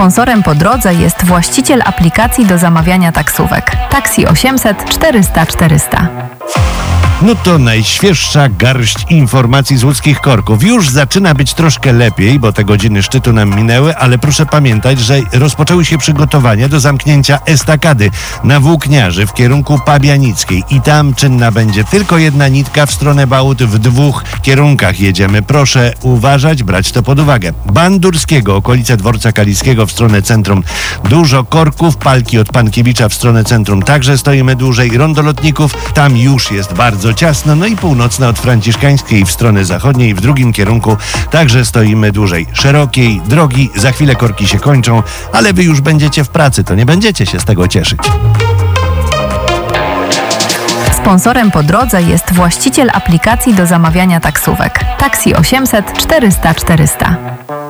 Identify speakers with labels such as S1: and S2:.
S1: Sponsorem po drodze jest właściciel aplikacji do zamawiania taksówek. Taxi 800 400 400.
S2: No to najświeższa garść informacji z łódzkich korków. Już zaczyna być troszkę lepiej, bo te godziny szczytu nam minęły, ale proszę pamiętać, że rozpoczęły się przygotowania do zamknięcia estakady na Włókniarzy w kierunku Pabianickiej i tam czynna będzie tylko jedna nitka w stronę Bałut, w 2 kierunkach jedziemy. Proszę uważać, brać to pod uwagę. Bandurskiego, okolice Dworca Kaliskiego w stronę centrum dużo korków, Palki od Pankiewicza w stronę centrum także stoimy dłużej, Rondo Lotników, tam już jest bardzo ciasno, no i północna od Franciszkańskiej w stronę zachodniej w drugim kierunku także stoimy dłużej. Szerokiej drogi, za chwilę korki się kończą, ale wy już będziecie w pracy, to nie będziecie się z tego cieszyć.
S1: Sponsorem po drodze jest właściciel aplikacji do zamawiania taksówek. Taxi 800 400 400.